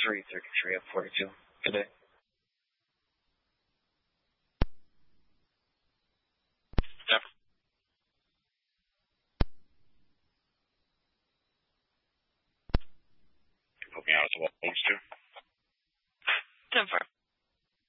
333 at 42. Good day. Yep. Help me out as well. Thanks, too. 10-4.